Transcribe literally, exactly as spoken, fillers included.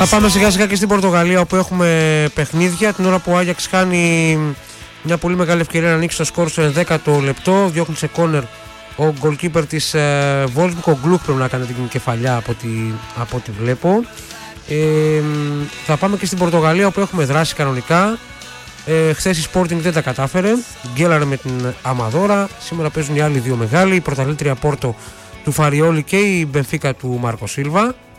Θα πάμε σιγά σιγά και στην Πορτογαλία, όπου έχουμε παιχνίδια. Την ώρα που ο Άγιαξ κάνει μια πολύ μεγάλη ευκαιρία να ανοίξει το σκορ στο ενδέκατο λεπτό, διώχνει σε κόρνερ ο γκολκίπερ της ε, Βόλσμπουργκ. Ο Γκλουκ πρέπει να κάνει την κεφαλιά από ό,τι, από ό,τι βλέπω. Ε, θα πάμε και στην Πορτογαλία, όπου έχουμε δράση κανονικά. Ε, χθες η Sporting δεν τα κατάφερε, γκέλαρε με την Αμαδόρα. Σήμερα παίζουν οι άλλοι δύο μεγάλοι, η πρωταθλήτρια Πόρτο του Φαριόλι και η Μπενφίκα του Μάρκο Σίλβα.